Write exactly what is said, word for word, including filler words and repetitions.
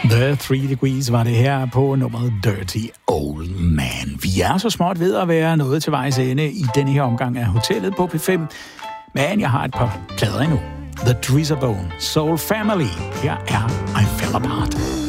The Three Degrees var det her på nummeret Dirty Old Man. Vi er så småt ved at være nået til vejs ende i denne her omgang af Hotellet på P fem. Men jeg har et par plader endnu. The Drizzerbone, Soul Family. Her er I Fell Apart.